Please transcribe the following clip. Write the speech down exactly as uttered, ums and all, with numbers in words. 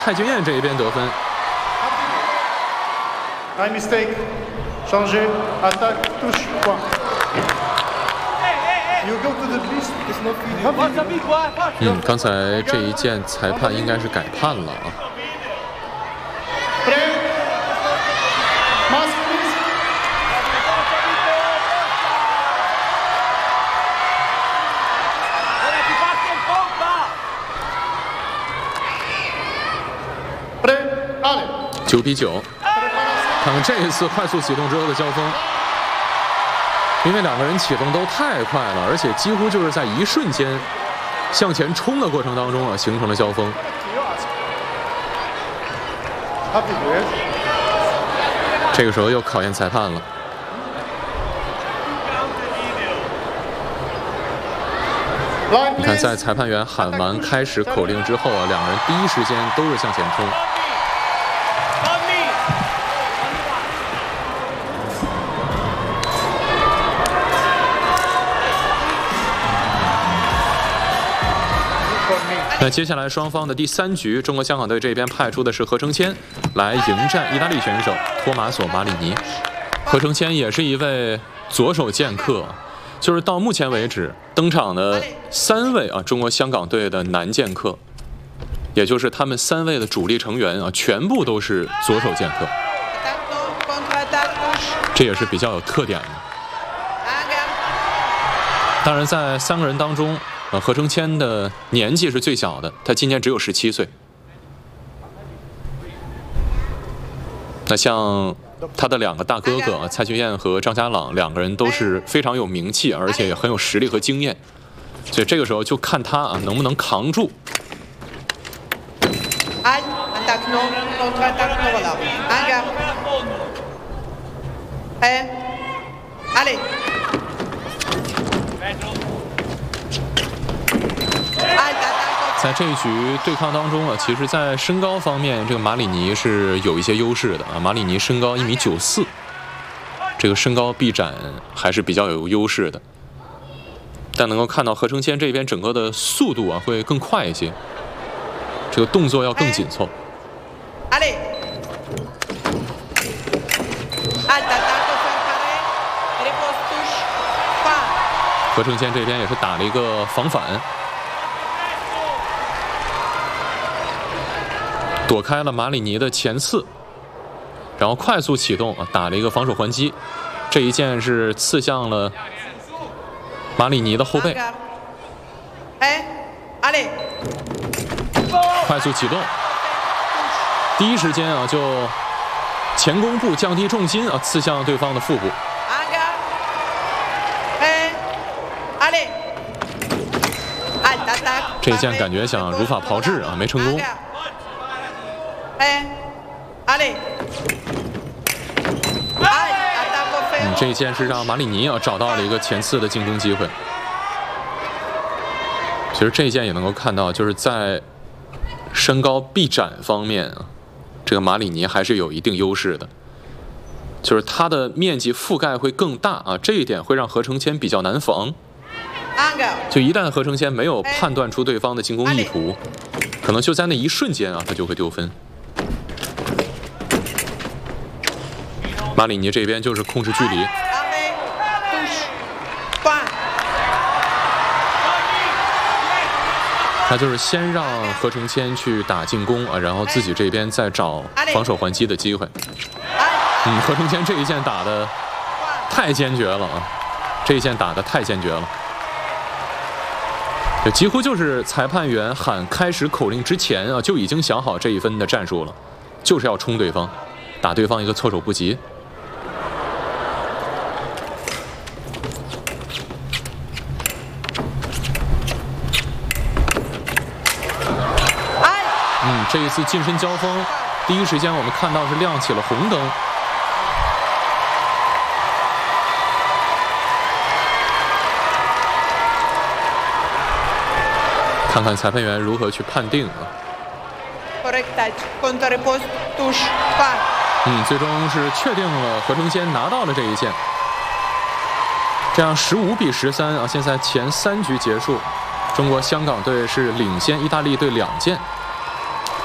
蔡俊彦这一边得分。 My mistake. Changer. Attaque. Touche. Point. You go to the beast. It's not feeding. 嗯，刚才这一件裁判应该是改判了啊。 九比九，看看这一次快速启动之后的交锋，因为两个人启动都太快了，而且几乎就是在一瞬间向前冲的过程当中啊，形成了交锋。这个时候又考验裁判了。你看，在裁判员喊完开始口令之后啊，两个人第一时间都是向前冲。 那接下来双方的第三局，中国香港队这边派出的是何承谦来迎战意大利选手托马索·马里尼。何承谦也是一位左手剑客，就是到目前为止登场的三位啊中国香港队的男剑客，也就是他们三位的主力成员啊，全部都是左手剑客，这也是比较有特点的。当然，在三个人当中。 呃，何承谦的年纪是最小的，他今年只有十七岁。那像他的两个大哥哥蔡俊彦和张家朗，两个人都是非常有名气，而且也很有实力和经验，所以这个时候就看他啊能不能扛住。在这一局对抗当中啊，其实，在身高方面，这个马里尼是有一些优势的啊。马里尼身高一米九四，这个身高臂展还是比较有优势的。但能够看到何承谦这边整个的速度啊会更快一些，这个动作要更紧凑。何承谦这边也是打了一个防反。 躲开了马里尼的前刺，然后快速启动啊，打了一个防守还击。这一剑是刺向了马里尼的后背。快速启动，第一时间啊就前弓步降低重心啊，刺向对方的腹部。这一剑感觉想如法炮制啊，没成功。 嗯，这一剑是让马里尼啊找到了一个前刺的进攻机会。其实这一剑也能够看到，就是在身高臂展方面啊，这个马里尼还是有一定优势的，就是他的面积覆盖会更大啊，这一点会让何承谦比较难防。就一旦何承谦没有判断出对方的进攻意图，可能就在那一瞬间啊，他就会丢分。 马里尼这边就是控制距离，他就是先让何承谦去打进攻啊，然后自己这边再找防守还击的机会。嗯，何承谦这一剑打的太坚决了啊，这一剑打的太坚决了，这几乎就是裁判员喊开始口令之前啊，就已经想好这一分的战术了，就是要冲对方，打对方一个措手不及。 嗯，这一次近身交锋，第一时间我们看到是亮起了红灯。看看裁判员如何去判定啊。嗯，最终是确定了何承谦拿到了这一剑，这样十五比十三啊，现在前三局结束，中国香港队是领先意大利队两剑。